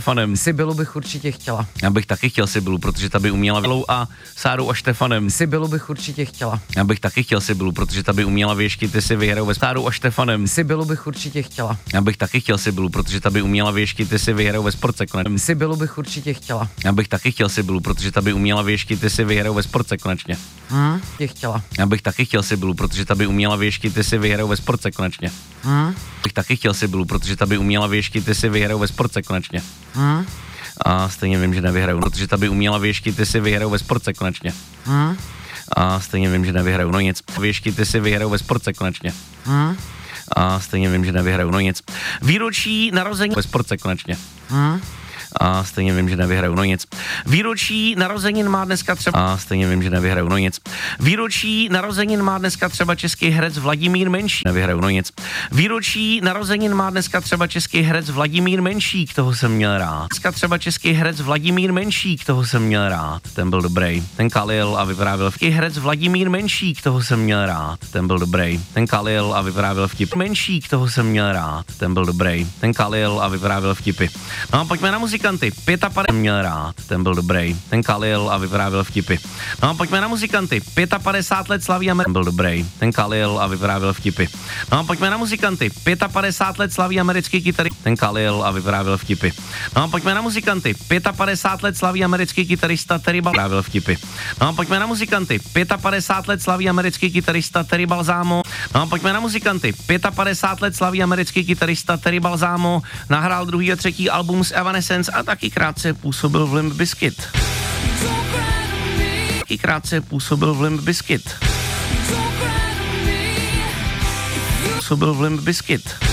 Štefanem. Sibylu bych určitě chtěla. Já bych taky chtěl Sibylu, protože ta by uměla Vilou a Sárou a Štefanem. Sibylu bych určitě chtěla. Já bych taky chtěl Sibylu, protože ta by uměla věšky, ty si vyhrajou ve Sárou a Štefanem. Sibylu bych určitě chtěla. Já bych taky chtěl Sibylu, protože ta by uměla věšky, ty si vyhrajou ve Sportce konečně. Sibylu bych určitě chtěla. Já bych taky chtěl Sibylu, protože ta by uměla věšky, ty si vyhrajou ve Sportce konečně. Je chtěla. Já bych taky chtěl Sibylu, protože ta by uměla věšky, ty si vyhrajou ve Sportce konečně. Bych taky chtěl Sibylu, protože ta by uměla věšky, ty si vyhrajou ve Sportce konečně. A stejně vím, že nevyhraju, protože ta by uměla věšky, ty si vyhrajou ve Sportce konečně. A stejně vím, že nevyhraju, no nic. Věšky, ty si vyhrajou ve Sportce konečně. A stejně vím, že nevyhraju, no nic. Výročí narození ve Sportce konečně. A stejně vím, že nevyhraju, no nic. Výročí narozenin má dneska třeba... A stejně vím, že nevyhraju, no nic. Výročí narozenin má dneska třeba český herec Vladimír Menšík. Nevyhraju, no nic. Výročí narozenin má dneska třeba český herec Vladimír Menšík, toho jsem měl rád. Dneska třeba český herec Vladimír Menšík, toho jsem měl rád. Ten byl dobrý. Ten kalil a vyprávěl vtip. Herec Vladimír Menšík, toho jsem měl rád. Ten byl dobrý. Ten kalil a vyprávěl vtip. Menšík, toho jsem měl rád. Ten byl dobrý. Ten kalil a vyprávěl vtipy. No a pojďme na muzikanty. 55 měl rád, ten byl dobrý. Ten kalil a vyprávěl vtipy. No a pojďme na muzikanty. 55 let slaví Americký, byl dobrý. Ten kalil a vyprávěl vtipy. No a pojďme na muzikanty. 55 let slaví americký kytarista. Ten kalil a vyprávěl vtipy. No a pojďme na muzikanty. 55 let slaví americký kytarista Terry Balzamo. Vyprávěl vtipy. No a pojďme na muzikanty. 55 let slaví americký kytarista Terry Balzamo. No a pojďme na muzikanty. 55 let slaví americký kytarista Terry Balzamo. Nahrál druhý a třetí album z Evanescence a taky krátce působil v Limp Bizkit. Taky krátce působil v Limp Bizkit. Působil v Limp Bizkit.